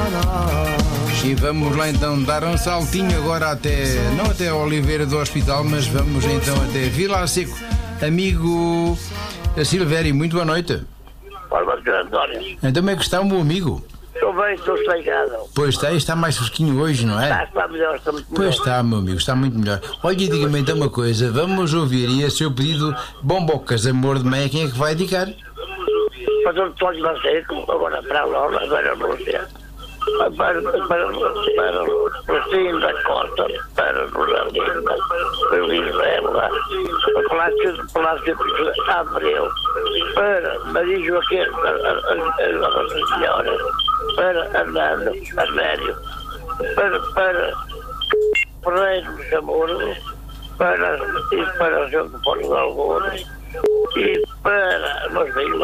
E vamos lá então dar um saltinho agora até, não até a Oliveira do Hospital, mas vamos então até Vila Seco. Amigo Silvério, muito boa noite. Boa noite, António. Então como é que está o meu amigo? Estou bem, estou estragado. Pois está mais fresquinho hoje, não é? Está melhor, está muito melhor. Pois está, meu amigo, está muito melhor. Olha, diga-me então uma coisa, vamos ouvir e a seu pedido Bombocas, Amor de Mãe, quem é que vai dedicar? Para o António Macedo, agora para a Lola, para a Lúcia, para o Cristina da Costa, para o Rosalinda, para o Isabela, para o Palácio de Abreu, para Maria Joaquim, as nossas senhoras, para Arnaldo, Armério, para Pereira dos Amores, para o João de Portugal Gomes, e para meus filhos,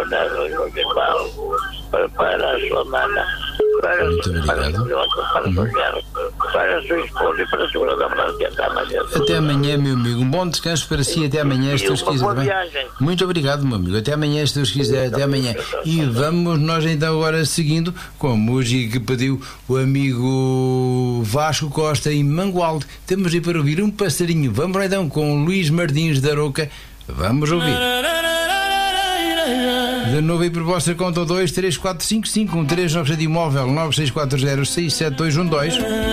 para a sua mana, para a sua mulher, para a sua esposa e para a sua namorada. Até amanhã. Até amanhã, meu amigo. Um bom descanso para si. Até amanhã, se Deus quiser. Muito obrigado, meu amigo. Até amanhã, se Deus quiser. Até amanhã. E vamos nós então agora seguindo com a música que pediu o amigo Vasco Costa em Mangualde. Temos aí para ouvir um passarinho. Vamos lá então com Luís Martins da Aroca. Vamos ouvir. De novo aí por vossa conta 234551397 imóvel 9640671212.